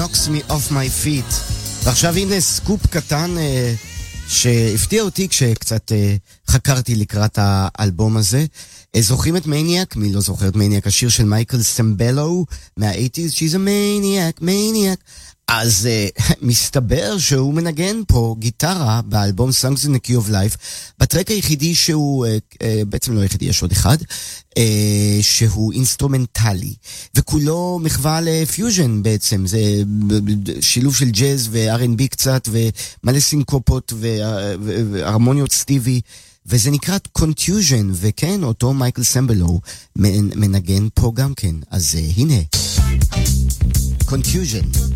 knocks me off my feet. ועכשיו הנה סקופ קטן שהפתיע אותי כשקצת חקרתי לקראת האלבום הזה. זוכרים את מניאק? מי לא זוכר את מניאק? השיר של מייקל סמבלו מה-80s, She's a maniac, maniac. אז מסתבר שהוא מנגן פה גיטרה באלבום Songs in the Key of Life, בטרק היחידי שהוא, בעצם לא היחידי, יש עוד אחד, שהוא אינסטרומנטלי, וכולו מחווה לפיוז'ן בעצם, זה שילוב של ג'אז ו-R&B קצת, ומלא סינקופות והרמוניות סטיבי, וזה נקרא Contusion, וכן, אותו מייקל סמבלו מנגן פה גם כן. אז הנה, Contusion.